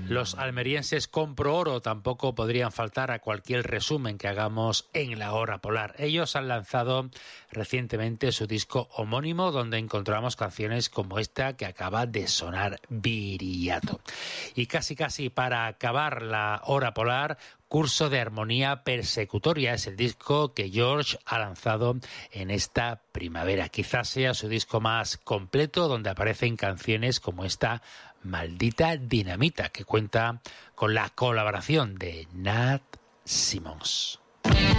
Los almerienses Compro Oro tampoco podrían faltar a cualquier resumen que hagamos en La Hora Polar. Ellos han lanzado recientemente su disco homónimo, donde encontramos canciones como esta que acaba de sonar, Viriato. Y casi para acabar La Hora Polar, Curso de Armonía Persecutoria es el disco que George ha lanzado en esta primavera. Quizás sea su disco más completo, donde aparecen canciones como esta Maldita Dinamita, que cuenta con la colaboración de Nat Simmons.